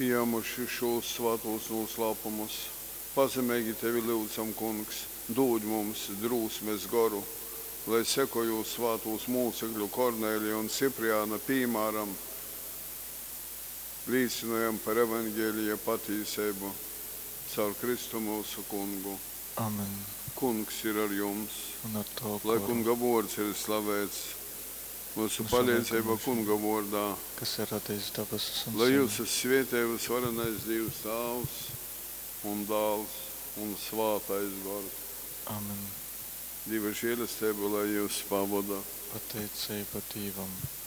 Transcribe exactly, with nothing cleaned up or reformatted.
pieņemuši šos svētos noslēpumus. Pazemīgi tevi lūdzam, kungs, dod mums drūsmes garu, lai sekojot svētos mūcekļu Kornēļa un Cipriāna piemēram, līdzinājam par evaņģēlija patīsību caur Kristu mūsu kungu. Amen. Kungs ir ar jums, Un ar to, lai ko- kunga vārds ir slavēts. Mūsu palīdzība kunga vārdā, kas ir radījis debesis un lai zemi. jūs esat svētīts varenais Dievs Tēvs un Dēls un Svētais Gars. Amen. Dieva žēlastība, lai jūs pavada. Pateicība Dievam.